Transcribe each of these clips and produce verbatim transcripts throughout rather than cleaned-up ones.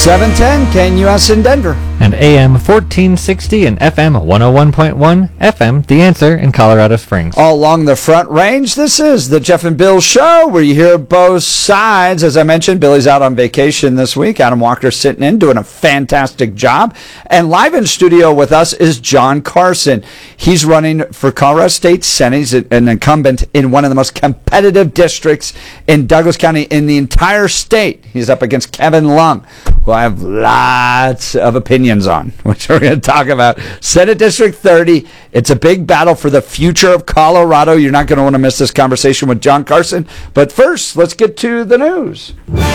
seven ten K N U S in Denver. And A M fourteen sixty and F M one oh one point one, F M The Answer in Colorado Springs. All along the Front Range, this is the Jeff and Bill Show, where you hear both sides. As I mentioned, Billy's out on vacation this week. Adam Walker's sitting in, doing a fantastic job. And live in studio with us is John Carson. He's running for Colorado State Senate. He's an incumbent in one of the most competitive districts in Douglas County in the entire state. He's up against Kevin Lung, who I have lots of opinions on, which we're going to talk about. Senate District thirty. It's a big battle for the future of Colorado. You're not going to want to miss this conversation with John Carson. But first, let's get to the news.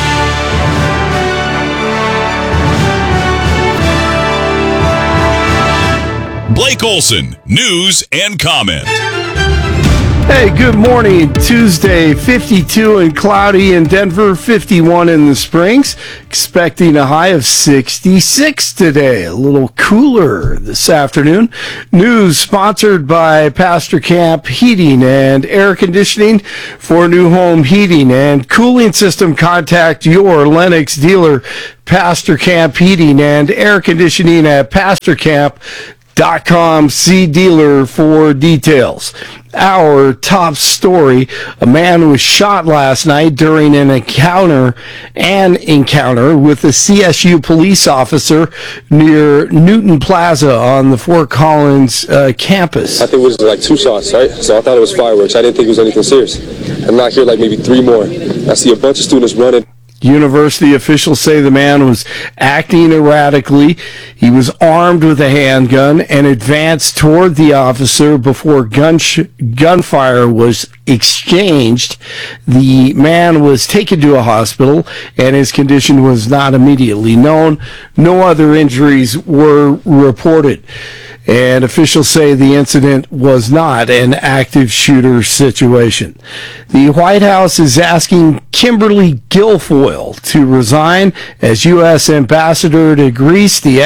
Blake Olson, news and comment. Hey, good morning. Tuesday, fifty-two and cloudy in Denver, fifty-one in the Springs. Expecting a high of sixty-six today. A little cooler this afternoon. News sponsored by Pastor Camp Heating and Air Conditioning. For new home heating and cooling system, contact your Lennox dealer, Pastor Camp Heating and Air Conditioning at pastor camp dot com. See dealer for details. Our top story: a man was shot last night during an encounter an encounter with a C S U police officer near Newton Plaza on the Fort Collins uh, campus. I think it was like two shots, right? So I thought it was fireworks. I didn't think it was anything serious. And now I hear like maybe three more. I see a bunch of students running. University officials say the man was acting erratically. He was armed with a handgun and advanced toward the officer before gun sh- gunfire was exchanged. The man was taken to a hospital, and his condition was not immediately known. No other injuries were reported. And officials say the incident was not an active shooter situation. The White House is asking Kimberly Guilfoyle to resign as U S ambassador to Greece. The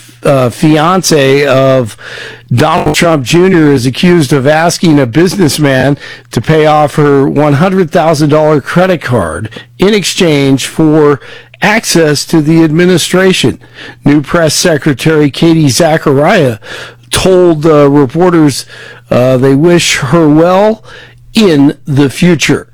ex-fiance uh, of Donald Trump Junior is accused of asking a businessman to pay off her one hundred thousand dollars credit card in exchange for access to the administration. New press secretary Katie Zachariah told uh, reporters uh, they wish her well in the future.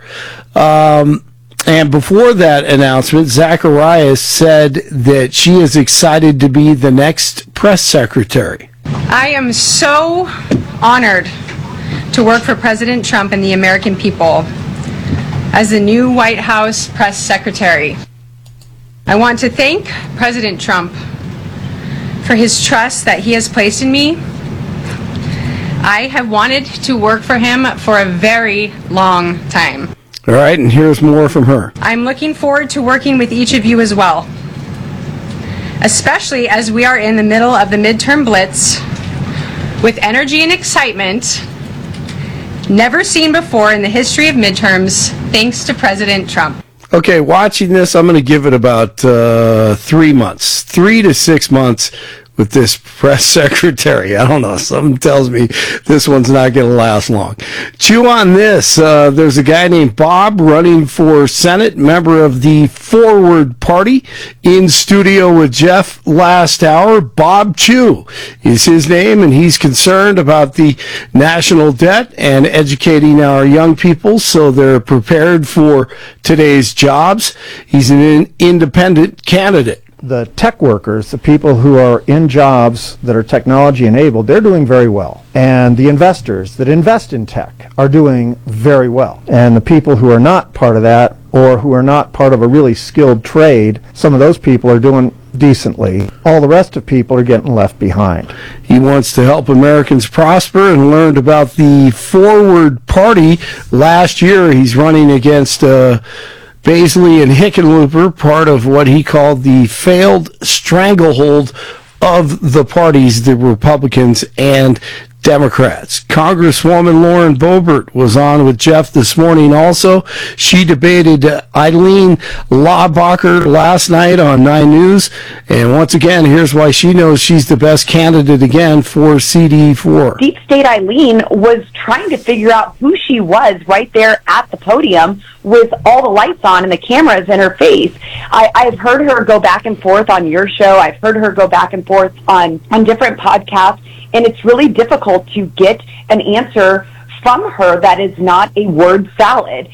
Um, and before that announcement, Zachariah said that she is excited to be the next press secretary. I am so honored to work for President Trump and the American people as the new White House press secretary. I want to thank President Trump for his trust that he has placed in me. I have wanted to work for him for a very long time. All right, and here's more from her. I'm looking forward to working with each of you as well, especially as we are in the middle of the midterm blitz with energy and excitement never seen before in the history of midterms, thanks to President Trump. Okay, watching this, I'm going to give it about uh, three months, three to six months with this press secretary. I don't know. Something tells me this one's not going to last long. Chew on this. Uh, there's a guy named Bob running for Senate, member of the Forward Party, in studio with Jeff last hour. Bob Chew is his name, and he's concerned about the national debt and educating our young people so they're prepared for today's jobs. He's an independent candidate. The tech workers, the people who are in jobs that are technology enabled, they're doing very well. And the investors that invest in tech are doing very well. And the people who are not part of that, or who are not part of a really skilled trade, some of those people are doing decently. All the rest of people are getting left behind. He wants to help Americans prosper and learned about the Forward Party last year. He's running against uh, Baisley and Hickenlooper, part of what he called the failed stranglehold of the parties, the Republicans and Democrats. Congresswoman Lauren Boebert was on with Jeff this morning also. She debated uh, Eileen Laubacher last night on nine News. And once again, here's why she knows she's the best candidate again for C D four. Deep State Eileen was trying to figure out who she was right there at the podium with all the lights on and the cameras in her face. I, I've heard her go back and forth on your show. I've heard her go back and forth on, on different podcasts. And it's really difficult to get an answer from her that is not a word salad.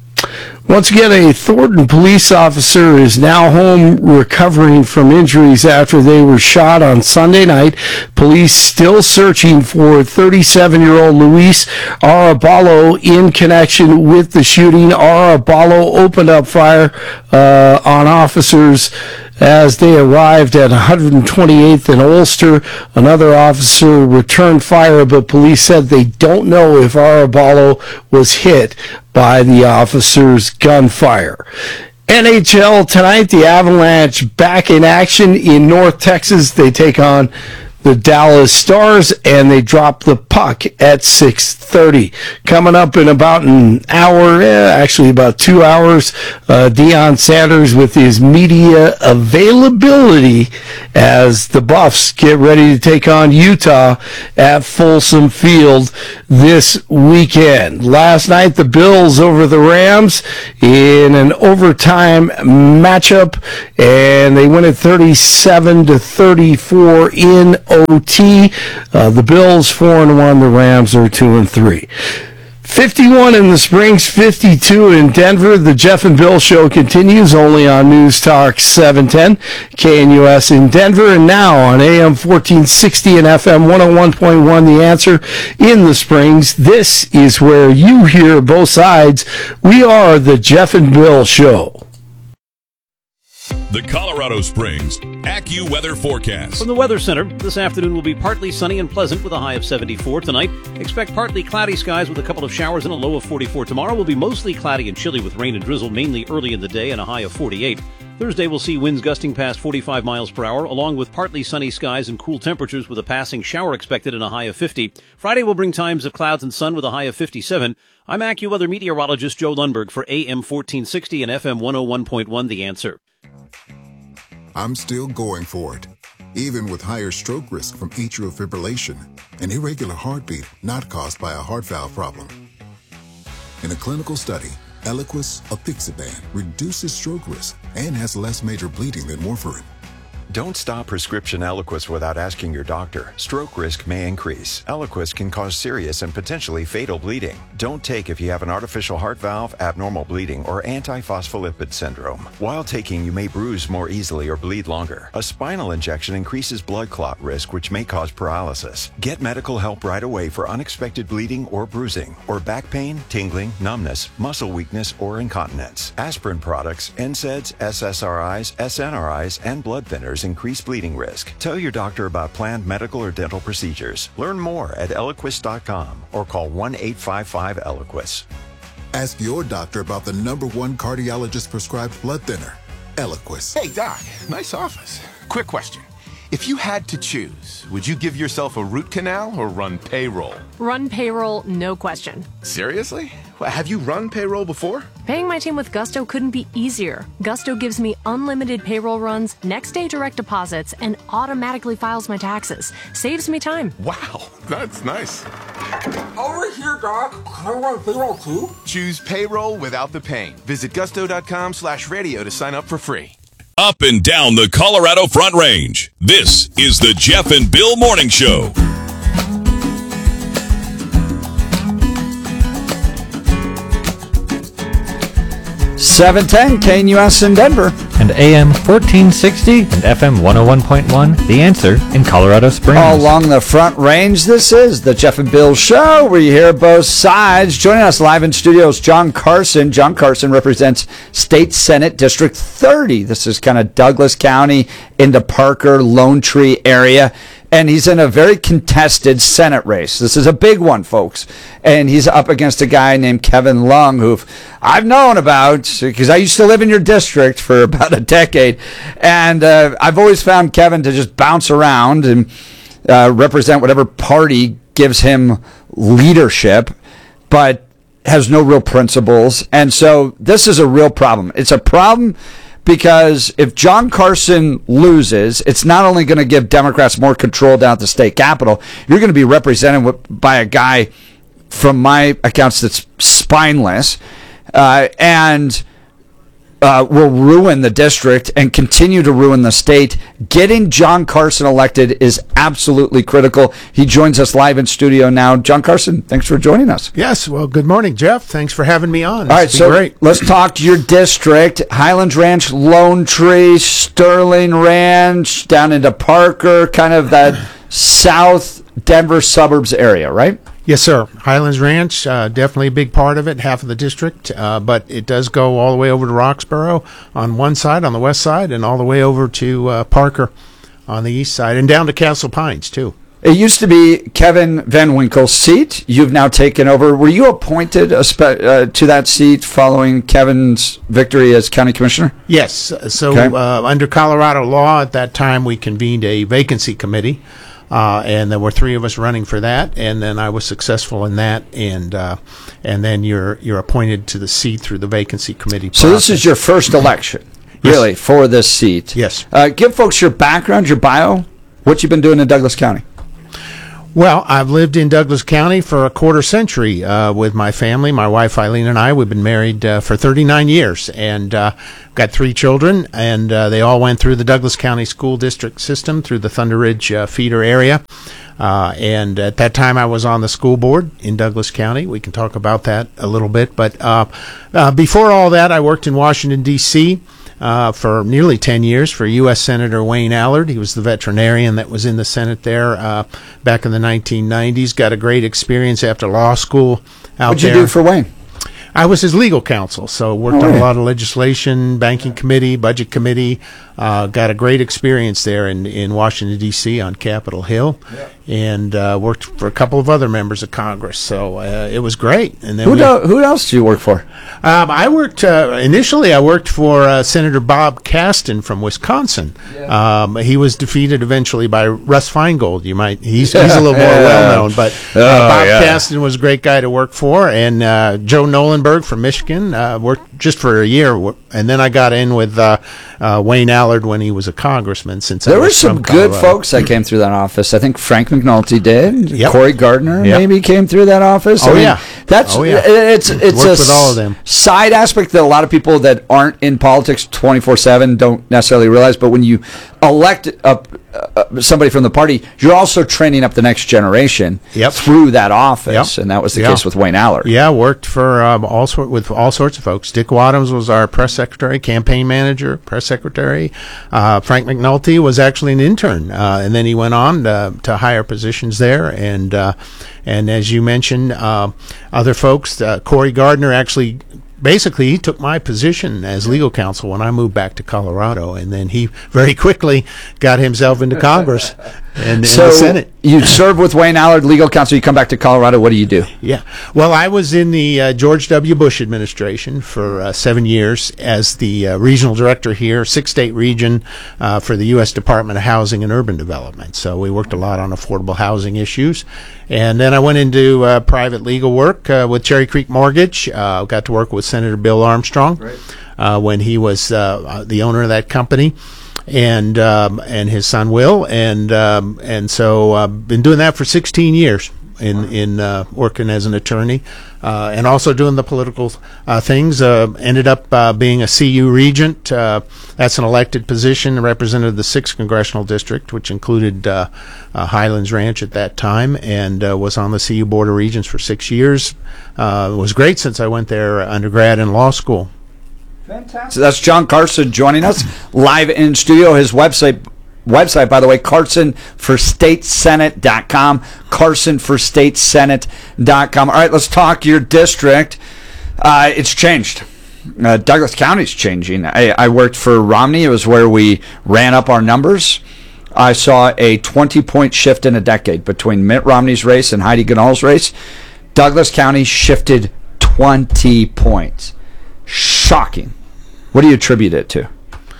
Once again, a Thornton police officer is now home recovering from injuries after they were shot on Sunday night. Police still searching for thirty-seven-year-old Luis Arabalo in connection with the shooting. Arabalo opened up fire uh, on officers as they arrived at one hundred twenty-eighth and Ulster. Another officer returned fire, but police said they don't know if Arabalo was hit by the officer's gunfire. N H L tonight, the Avalanche back in action in North Texas. They take on the Dallas Stars, and they drop the puck at six thirty. Coming up in about an hour, eh, actually about two hours, uh, Deion Sanders with his media availability as the Buffs get ready to take on Utah at Folsom Field this weekend. Last night, the Bills over the Rams in an overtime matchup, and they win it thirty-seven to thirty-four in O T. Uh, the Bills four and one. The Rams are two and three. fifty-one in the Springs, fifty-two in Denver. The Jeff and Bill Show continues only on News Talk seven ten, K N U S in Denver, and now on A M fourteen sixty and F M one oh one point one. The Answer in the Springs. This is where you hear both sides. We are the Jeff and Bill Show. The Colorado Springs AccuWeather forecast. From the Weather Center, this afternoon will be partly sunny and pleasant with a high of seventy-four. Tonight, expect partly cloudy skies with a couple of showers and a low of forty-four. Tomorrow will be mostly cloudy and chilly with rain and drizzle mainly early in the day and a high of forty-eight. Thursday will see winds gusting past forty-five miles per hour, along with partly sunny skies and cool temperatures with a passing shower expected and a high of fifty. Friday will bring times of clouds and sun with a high of fifty-seven. I'm AccuWeather meteorologist Joe Lundberg for A M fourteen sixty and F M one oh one point one. The Answer. I'm still going for it, even with higher stroke risk from atrial fibrillation, an irregular heartbeat not caused by a heart valve problem. In a clinical study, Eliquis apixaban reduces stroke risk and has less major bleeding than warfarin. Don't stop prescription Eliquis without asking your doctor. Stroke risk may increase. Eliquis can cause serious and potentially fatal bleeding. Don't take if you have an artificial heart valve, abnormal bleeding, or antiphospholipid syndrome. While taking, you may bruise more easily or bleed longer. A spinal injection increases blood clot risk, which may cause paralysis. Get medical help right away for unexpected bleeding or bruising, or back pain, tingling, numbness, muscle weakness, or incontinence. Aspirin products, N SAIDs, S S R Is, S N R Is, and blood thinners increase bleeding risk. Tell your doctor about planned medical or dental procedures. Learn more at Eliquis dot com or call one eight five five Eliquis. Ask your doctor about the number one cardiologist prescribed blood thinner, Eliquis. Hey, Doc, nice office. Quick question. If you had to choose, would you give yourself a root canal or run payroll? Run payroll, no question. Seriously? Well, have you run payroll before? Paying my team with Gusto couldn't be easier. Gusto gives me unlimited payroll runs, next day direct deposits, and automatically files my taxes. Saves me time. Wow, that's nice. Over here, Doc. Can I run payroll too? Choose payroll without the pain. Visit gusto.com slash radio to sign up for free. Up and down the Colorado Front Range. This is the Jeff and Bill Morning Show. seven ten K N U S in Denver. And A M fourteen sixty and F M one oh one point one, The Answer in Colorado Springs. All along the Front Range, this is the Jeff and Bill Show, where you hear both sides. Joining us live in studios, John Carson. John Carson represents State Senate District thirty. This is kind of Douglas County into Parker, Lone Tree area. And he's in a very contested Senate race. This is a big one, folks. And he's up against a guy named Kevin Lung, who I've known about because I used to live in your district for about a decade. And uh, I've always found Kevin to just bounce around and uh, represent whatever party gives him leadership, but has no real principles. And so this is a real problem. It's a problem because if John Carson loses, it's not only going to give Democrats more control down at the state capitol, you're going to be represented with, by a guy, from my accounts, that's spineless, uh, and uh, will ruin the district and continue to ruin the state. Getting John Carson elected is absolutely critical. He joins us live in studio now. John Carson, thanks for joining us. Yes, well, good morning, Jeff. Thanks for having me on. All right, It's so great. let's talk your district. Highlands Ranch, Lone Tree, Sterling Ranch, down into Parker, kind of that south Denver suburbs area, right? Yes, sir. Highlands Ranch, uh, definitely a big part of it, half of the district, uh, but it does go all the way over to Roxborough on one side, on the west side, and all the way over to uh, Parker on the east side, and down to Castle Pines, too. It used to be Kevin Van Winkle's seat. You've now taken over. Were you appointed a spe- uh, to that seat following Kevin's victory as county commissioner? Yes. So Okay. uh, under Colorado law at that time, we convened a vacancy committee. Uh, and there were three of us running for that, and then I was successful in that, and uh, and then you're you're appointed to the seat through the vacancy committee So process. this is your first election, Yes. really, for this seat. Yes. Uh, give folks your background, your bio, what you've been doing in Douglas County. Well, I've lived in Douglas County for a quarter century uh, with my family. My wife Eileen and I, we've been married uh, for thirty-nine years, and uh, got three children, and uh, they all went through the Douglas County School District system through the Thunder Ridge uh, feeder area. Uh, and at that time, I was on the school board in Douglas County. We can talk about that a little bit. But uh, uh, before all that, I worked in Washington, D C Uh, for nearly ten years for U S Senator Wayne Allard. He was the veterinarian that was in the Senate there uh, back in the nineteen nineties. Got a great experience after law school out What'd you there. do for Wayne? I was his legal counsel, so worked Oh, on a yeah. lot of legislation, banking committee, budget committee. Uh, got a great experience there in, in Washington, D C on Capitol Hill, and uh, worked for a couple of other members of Congress. So uh, it was great. And then Who, we, do, who else do you work for? um, I worked uh, initially. I worked for uh, Senator Bob Caston from Wisconsin. Um, he was defeated eventually by Russ Feingold. You might he's he's a little more Yeah. well known, but uh, Oh, Bob yeah. Caston was a great guy to work for, and uh, Joe Nolenberg from Michigan uh, worked just for a year, and then I got in with uh, uh, Wayne Allard when he was a congressman. Since I There were was some from good Colorado. folks that came through that office. I think Frank McNulty did. Yep. Corey Gardner Yep. maybe came through that office. Oh, I mean, yeah. That's Oh, yeah. it's it's Worked a with all of them. side aspect that a lot of people that aren't in politics twenty-four seven don't necessarily realize. But when you elect up uh, somebody from the party, you're also training up the next generation Yep. through that office, Yep. and that was the Yeah. case with Wayne Allard. Yeah, worked for um, all sort with all sorts of folks. Dick Wadhams was our press secretary, campaign manager, press secretary. Uh, Frank McNulty was actually an intern, uh, and then he went on to, to higher positions there. And uh, and as you mentioned, uh, other folks, uh, Corey Gardner actually. Basically, he took my position as legal counsel when I moved back to Colorado, and then he very quickly got himself into Congress and, and So the Senate. you serve with Wayne Allard, legal counsel. You come back to Colorado. What do you do? Yeah. Well, I was in the uh, George W. Bush administration for uh, seven years as the uh, regional director here, six-state region uh, for the U S Department of Housing and Urban Development. So we worked a lot on affordable housing issues. And then I went into uh, private legal work uh, with Cherry Creek Mortgage. Uh, got to work with Senator Bill Armstrong uh, when he was uh, the owner of that company. And um, and his son Will, and um, and so I've been doing that for sixteen years in in uh, working as an attorney, uh, and also doing the political uh, things. Uh, ended up uh, being a C U regent. Uh, that's an elected position. Represented the sixth congressional district, which included uh, uh, Highlands Ranch at that time, and uh, was on the C U board of regents for six years. Uh, it was great since I went there undergrad and law school. So that's John Carson joining us live in studio. His website, website by the way, carson for state senate dot com, carson for state senate dot com. All right, let's talk your district. Uh, it's changed. Uh, Douglas County's changing. I, I worked for Romney. It was where we ran up our numbers. I saw a twenty-point shift in a decade between Mitt Romney's race and Heidi Ganahl's race. Douglas County shifted twenty points. Shocking. What do you attribute it to?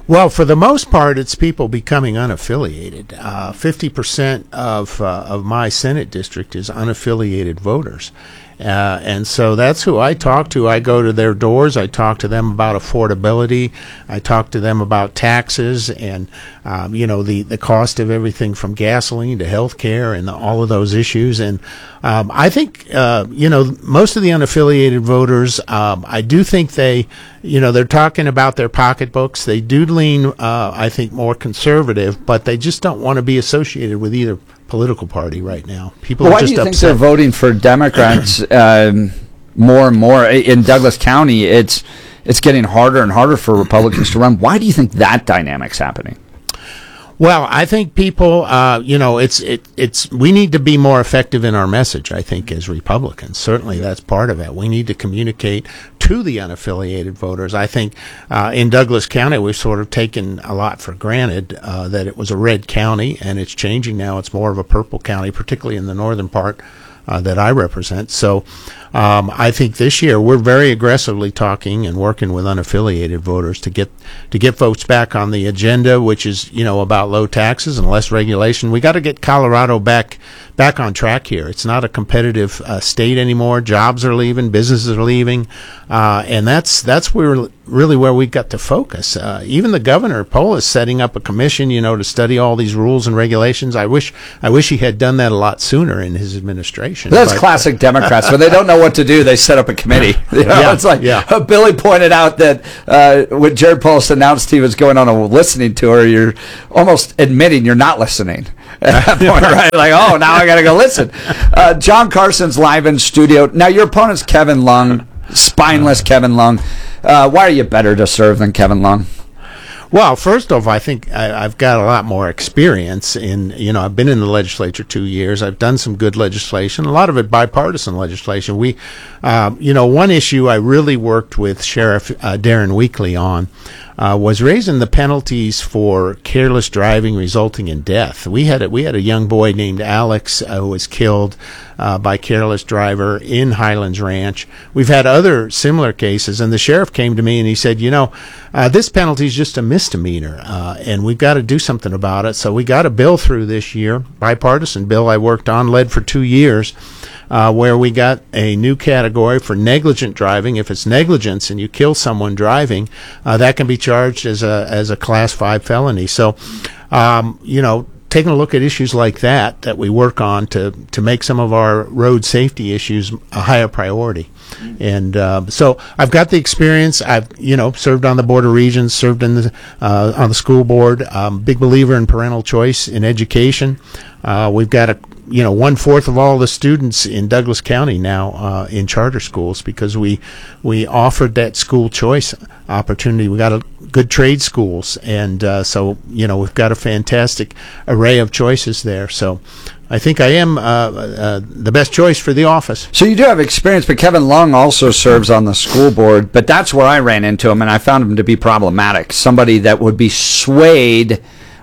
Well, for the most part, it's people becoming unaffiliated. Uh, fifty percent of uh, of my Senate district is unaffiliated voters. Uh, and so that's who I talk to. I go to their doors. I talk to them about affordability. I talk to them about taxes and, um, you know, the, the cost of everything from gasoline to health care and the, all of those issues. And um, I think, uh, you know, most of the unaffiliated voters, um, I do think they, you know, they're talking about their pocketbooks. They do lean, uh, I think, more conservative, but they just don't want to be associated with either political party right now. People well, are why just do you upset. think they're voting for Democrats um, more and more in Douglas County? It's it's getting harder and harder for Republicans to run. Why do you think that dynamic's happening? Well, I think people, uh, you know, it's it, it's we need to be more effective in our message. I think as Republicans, certainly that's part of it. We need to communicate to the unaffiliated voters. I think uh, in Douglas County, we've sort of taken a lot for granted uh, that it was a red county, and it's changing now. It's more of a purple county, particularly in the northern part uh, that I represent. So um, I think this year we're very aggressively talking and working with unaffiliated voters to get to get votes back on the agenda, which is, you know, about low taxes and less regulation. We got to get Colorado back back on track here. It's not a competitive uh, state anymore. Jobs are leaving, businesses are leaving, uh, and that's that's where really where we got to focus. Uh, even the governor, Polis, setting up a commission, you know, to study all these rules and regulations. I wish I wish he had done that a lot sooner in his administration. That's but, classic Democrats. When they don't know what to do, they set up a committee. You know, Yeah, it's like yeah. uh, Billy pointed out that uh, when Jared Polis announced he was going on a listening tour, you're almost admitting you're not listening at that point, right? Like, oh, now I got to go listen. Uh, John Carson's live in studio. Now, your opponent's Kevin Lung, spineless Kevin Lung. Uh, why are you better to serve than Kevin Lung? Well, first off, I think I, I've got a lot more experience in, you know, I've been in the legislature two years. I've done some good legislation, a lot of it bipartisan legislation. We, uh, you know, one issue I really worked with Sheriff uh, Darren Weekly on uh, was raising the penalties for careless driving resulting in death. We had a, we had a young boy named Alex uh, who was killed uh, by careless driver in Highlands Ranch. We've had other similar cases, and the sheriff came to me and he said, you know, uh, this penalty is just a misdemeanor, uh, and we've got to do something about it. So we got a bill through this year, bipartisan bill I worked on, led for two years, uh, where we got a new category for negligent driving. If it's negligence and you kill someone driving, uh, that can be charged as a as a class five felony. So, um, you know, taking a look at issues like that that we work on to to make some of our road safety issues a higher priority. And uh, so I've got the experience. I've, you know, served on the Board of Regents, served in the, uh, on the school board. Um, big believer in parental choice in education. Uh, we've got a, you know, one fourth of all the students in Douglas County now uh, in charter schools because we we offered that school choice opportunity. We got a good trade schools, and uh, so you know we've got a fantastic array of choices there. So I think I am uh, uh, the best choice for the office. So you do have experience, but Kevin Lung also serves on the school board, but that's where I ran into him, and I found him to be problematic. Somebody that would be swayed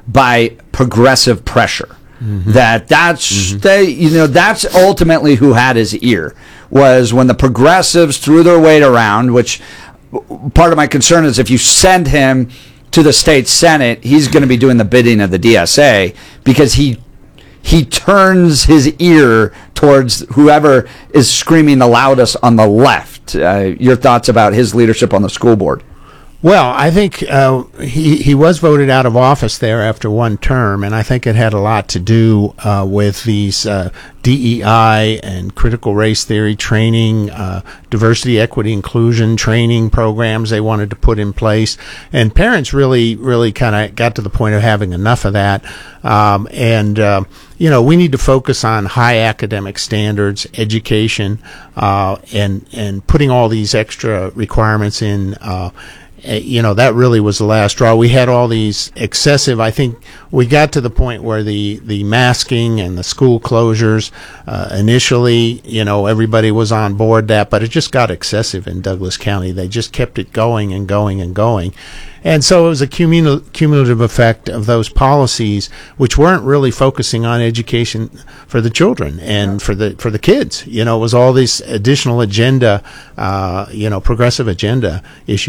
by progressive pressure. Mm-hmm. That that's mm-hmm. they you know that's ultimately who had his ear, was when the progressives threw their weight around. Which part of my concern is if you send him to the state senate, he's going to be doing the bidding of the D S A because he he turns his ear towards whoever is screaming the loudest on the left. Uh, your thoughts about his leadership on the school board? Well, I think uh, he he was voted out of office there after one term, and I think it had a lot to do uh, with these uh, D E I and critical race theory training, uh, diversity, equity, inclusion training programs they wanted to put in place, and parents really, really kind of got to the point of having enough of that. Um, and uh, you know, we need to focus on high academic standards, education, uh, and and putting all these extra requirements in. Uh, You know, that really was the last straw. We had all these excessive, I think we got to the point where the, the masking and the school closures, uh, initially, you know, everybody was on board that, but it just got excessive in Douglas County. They just kept it going and going and going. And so it was a cumul- cumulative effect of those policies, which weren't really focusing on education for the children and for the for the kids. You know, it was all these additional agenda, uh, you know, progressive agenda issues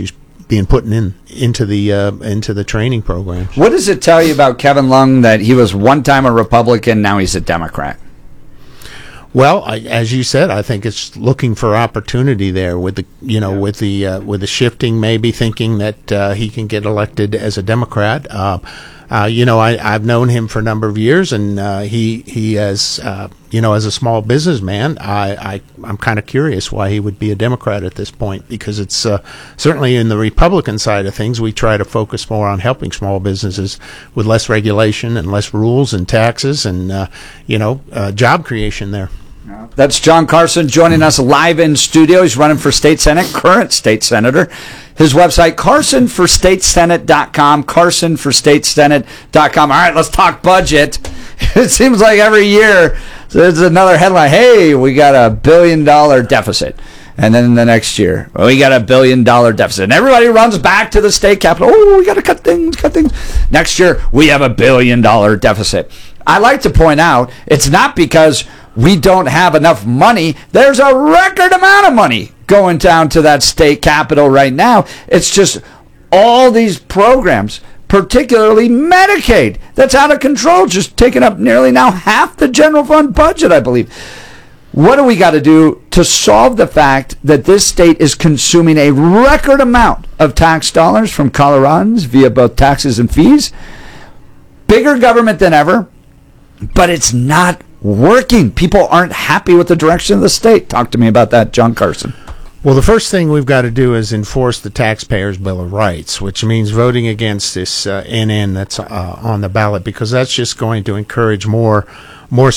being put in into the uh, into the training program. What does it tell you about Kevin Lung that he was one time a Republican, now he's a Democrat? Well, I, as you said, I think it's looking for opportunity there with the, you know, yeah. with the uh, with the shifting, maybe thinking that uh, he can get elected as a Democrat. Uh, uh, you know, I, I've known him for a number of years, and uh, he he has, uh, you know, as a small businessman, I, I I'm kind of curious why he would be a Democrat at this point, because it's uh, certainly in the Republican side of things, we try to focus more on helping small businesses with less regulation and less rules and taxes, and uh, you know, uh, job creation there. That's John Carson joining us live in studio. He's running for state senate, current state senator. His website, carson for state senate dot com, carson for state senate dot com. All right, let's talk budget. It seems like every year there's another headline. Hey, we got a billion dollar deficit. And then the next year, well, we got a billion dollar deficit. And everybody runs back to the state capitol. Oh, we got to cut things, cut things. Next year, we have a billion dollar deficit. I like to point out, it's not because we don't have enough money. There's a record amount of money going down to that state capitol right now. It's just all these programs, particularly Medicaid, that's out of control, just taking up nearly now half the general fund budget, I believe. What do we got to do to solve the fact that this state is consuming a record amount of tax dollars from Coloradans via both taxes and fees? Bigger government than ever, but it's not working. People aren't happy with the direction of the state. Talk to me about that, John Carson. Well, the first thing we've got to do is enforce the Taxpayers' Bill of Rights, which means voting against this uh, N N that's uh, on the ballot, because that's just going to encourage more more